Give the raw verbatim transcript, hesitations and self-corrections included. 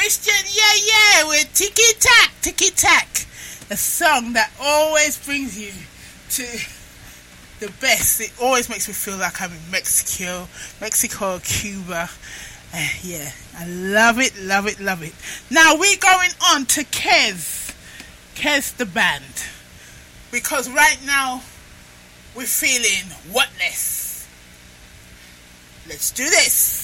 Christian, yeah, yeah, with Tiki Tac, Tiki Tac. A song that always brings you to the best. It always makes me feel like I'm in Mexico, Mexico or Cuba. Uh, yeah, I love it, love it, love it. Now we're going on to Kez, Kez the band. Because right now, we're feeling whatless. Let's do this.